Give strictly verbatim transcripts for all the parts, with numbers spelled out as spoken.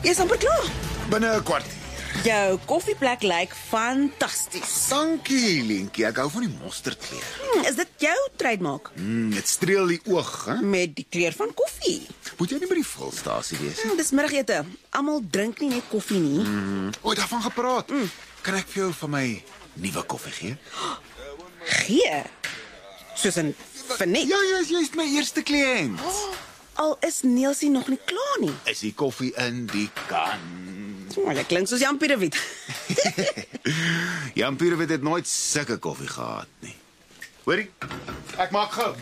Jy's amper klaar. Binne 'n kwartier. Jou koffieplek lyk fantasties. Dankie, Lientjie. Ek hou van die mosterdkleur. Hmm, is dit jou trademark? Mm, dit streel die oog, hè? Met die kleur van koffie. Moet jy nie by die vulstasie wees nie? Hmm, dis middagete. Almal drink nie net koffie nie. Mm. O, daarvan gepraat. Mm. Kan ek vir jou van my nuwe koffie gee? Gee? Soos in vernet? Ja, jy's jy's my eerste kliënt. Oh, al is Neelsie nog nie klaar nie. Is die koffie in die kan? Oh, dit klink soos Jan Pierewit. Jan Pierewit het nooit sulke koffie gehad nie. Hoorie, ek maak gou.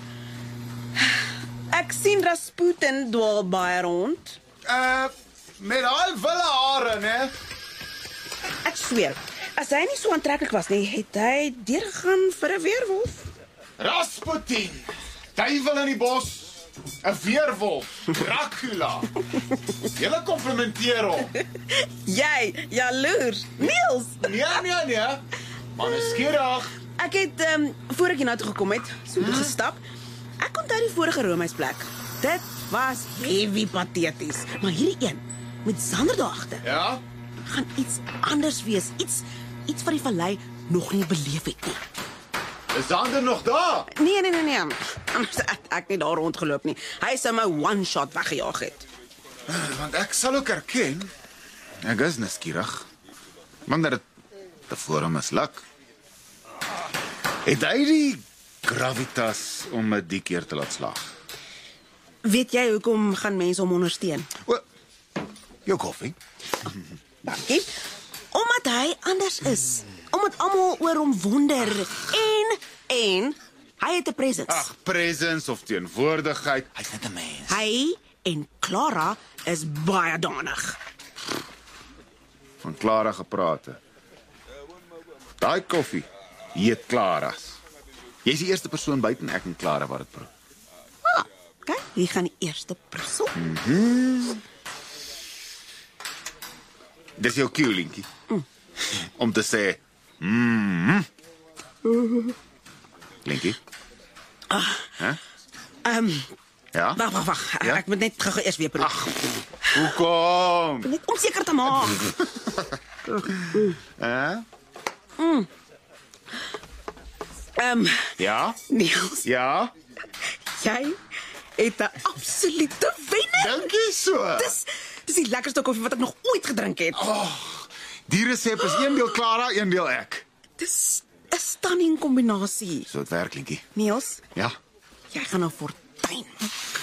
Ek sien Rasputin dwaal baie rond. Uh, met al wille hare, né? Ek sweer, as hy nie so aantreklik was nie, het hy deurgegaan vir 'n weerwolf. Rasputin, duiwel in die bos, 'n weerwolf, Dracula. Julle komplimenteer hom. Jy, jaloers. Niels, Nee, nee, nee. Man is skieurig. ek het um, voor ek hiernatoe gekom het, so toe gestap. Ek onthou die vorige roomhuisplek. Dit was heavy pateties, maar hierdie een met Sander daagte Ja? gaan iets anders wees, iets iets wat die vallei nog nie beleef het nie. Is Sander nog daar? Nee, nee, nee, nee. Anders het ek nie daar rondgeloop nie. Hy sou my one shot weggejaag het. Want ek sal ook erken, ek is nuuskierig. Want dat dit tevore misluk. Het hy die gravitas om dit die keer te laat slaag? Weet jy hoekom gaan mense hom ondersteun? O, jou koffie? Dankie. Omdat hy anders is. Omdat almal oor hom wonder en en hy het 'n presence. Ag, presence of teenwoordigheid. Hy's net 'n mens. Hy en Clara is baie danig. Van Clara geprate. Daai koffie heet Clara's. Jy's die eerste persoon buiten ek en Clara wat dit proe. Ah, kyk, hier gaan die eerste persoon. Mm-hmm. Dis jou cue, Lientjie. Mm. Om te sê, mm. Lientjie? Ah. Huh? Ehm, um, Ja? wag, wag, wag. Ja? Ek moet net gou eers weer proe. Ag, hoekom? Net om seker te maak. Hè? Mm. Ehm, um, Ja? Niels, Ja? jy het 'n absolute wenner. Dink jy so? Dis dis die lekkerste koffie wat ek nog ooit gedrink het. Oh, die resep is een deel Clara, een deel ek. Dis 'n stunning kombinasie. So het werk, Lientjie. Niels, Ja? jy gaan 'n fortuin maak.